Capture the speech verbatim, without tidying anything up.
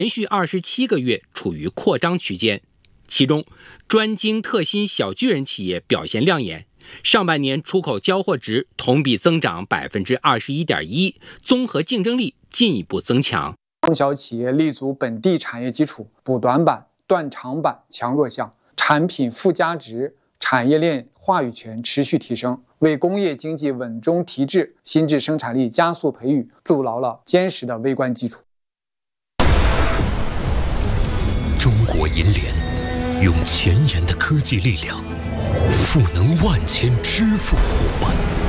连续二十七个月处于扩张区间，其中专精特新小巨人企业表现亮眼，上半年出口交货值同比增长 百分之二十一点一， 综合竞争力进一步增强。 中小企业立足本地产业基础，补短板、断长板、强弱项，产品附加值、产业链话语权持续提升，为工业经济稳中提质、新质生产力加速培育筑牢了坚实的微观基础。 中国银联用前沿的科技力量，赋能万千支付伙伴。